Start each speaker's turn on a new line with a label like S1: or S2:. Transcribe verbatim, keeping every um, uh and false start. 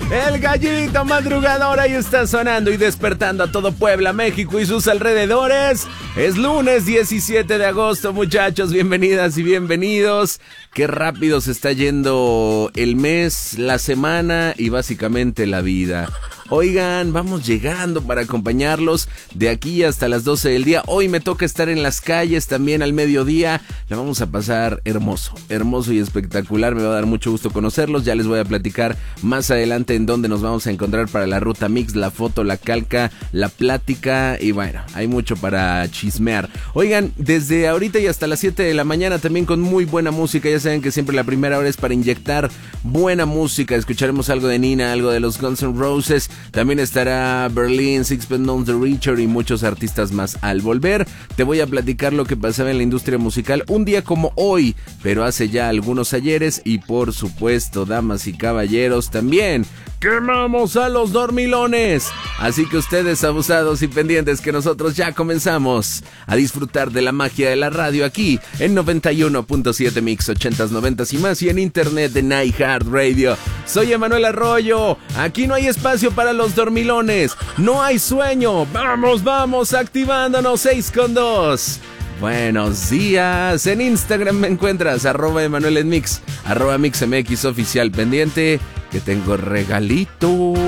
S1: El gallito madrugador ahí está sonando y despertando a todo Puebla, México y sus alrededores. Es lunes diecisiete de agosto, muchachos, bienvenidas y bienvenidos. Qué rápido se está yendo el mes, la semana y básicamente la vida. Oigan, vamos llegando para acompañarlos de aquí hasta las doce del día. Hoy me toca estar en las calles también al mediodía. La vamos a pasar hermoso, hermoso y espectacular. Me va a dar mucho gusto conocerlos. Ya les voy a platicar más adelante en dónde nos vamos a encontrar para la ruta mix, la foto, la calca, la plática y bueno, hay mucho para chismear. Oigan, desde ahorita y hasta las siete de la mañana también con muy buena música. Ya saben que siempre la primera hora es para inyectar buena música. Escucharemos algo de Nina, algo de los Guns N' Roses. También estará Berlin, Sixpence None the Richer y muchos artistas más. Al volver, te voy a platicar lo que pasaba en la industria musical un día como hoy, pero hace ya algunos ayeres. Y por supuesto, damas y caballeros, también quemamos a los dormilones. Así que ustedes abusados y pendientes que nosotros ya comenzamos a disfrutar de la magia de la radio aquí en noventa y uno punto siete Mix, ochentas, noventas y más, y en internet de iHeartRadio. Soy Emanuel Arroyo. Aquí no hay espacio para los dormilones. No hay sueño. Vamos, vamos, activándonos seis con dos. Buenos días. En Instagram me encuentras arroba Emanuel en Mix, arroba MixMX oficial, pendiente que tengo regalito.